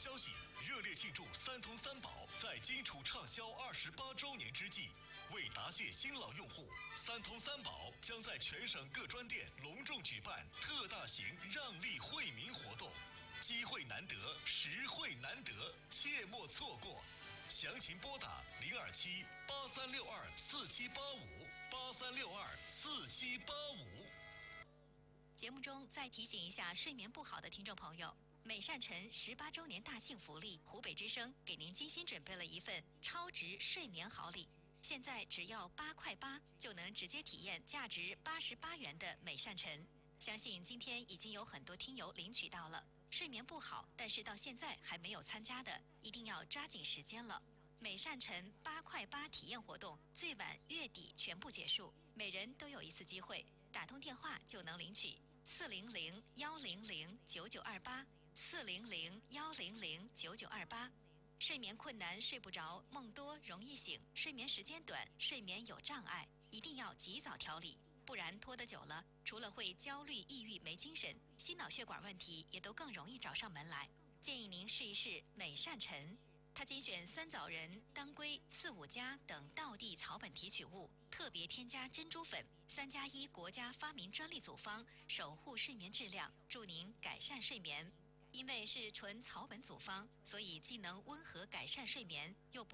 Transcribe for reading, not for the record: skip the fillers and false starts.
消息，热烈庆祝三通三宝在金楚畅销28周年之际，为答谢新老用户，三通三宝将在全省各专店隆重举办特大型让利惠民活动，机会难得，实惠难得，切莫错过。详情拨打027-8362-4785，8362-4785。 节目中再提醒一下睡眠不好的听众朋友，美善晨18周年大庆福利，湖北之声给您精心准备了一份超值睡眠好礼。现在只要8块8就能直接体验价值88元的美善晨。相信今天已经有很多听友领取到了。睡眠不好，但是到现在还没有参加的，一定要抓紧时间了。美善晨8块8体验活动最晚月底全部结束，每人都有一次机会，打通电话就能领取400-100-9928，400-100-9928。睡眠困难睡不着，梦多容易醒，睡眠时间短，睡眠有障碍，一定要及早调理，不然拖得久了，除了会焦虑、抑郁、没精神，心脑血管问题也都更容易找上门来。建议您试一试美善晨，它精选酸枣仁、当归、刺五加等道地草本提取物，特别添加珍珠粉，3+1国家发明专利组方，守护睡眠质量，助您改善睡眠。因为是纯草本组方，所以既能温和改善睡眠，又不